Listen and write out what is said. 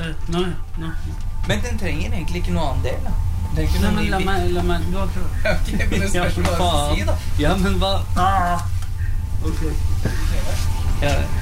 Nei. Men den trenger egentlig ikke noe annen del, da. Nei, men la meg, du har prøvd. Ok, men det spørs hva du si, da. Ja, men hva? Ok. Ja,